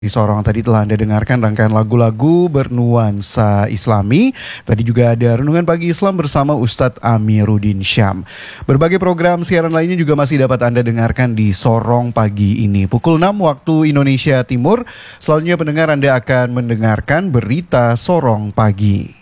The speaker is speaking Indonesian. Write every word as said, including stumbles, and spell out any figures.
Di Sorong tadi telah Anda dengarkan rangkaian lagu-lagu bernuansa Islami. Tadi juga ada Renungan Pagi Islam bersama Ustadz Amiruddin Syam. Berbagai program siaran lainnya juga masih dapat Anda dengarkan di Sorong pagi ini. Pukul enam waktu Indonesia Timur. Selanjutnya pendengar Anda akan mendengarkan berita Sorong pagi.